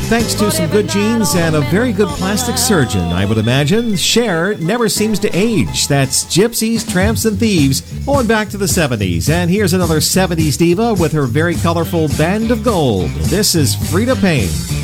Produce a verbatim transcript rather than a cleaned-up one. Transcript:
Thanks to some good genes and a very good plastic surgeon, I would imagine, Cher never seems to age. That's Gypsies, Tramps, and Thieves, going back to the seventies. And here's another seventies diva with her very colorful Band of Gold. This is Frida Payne.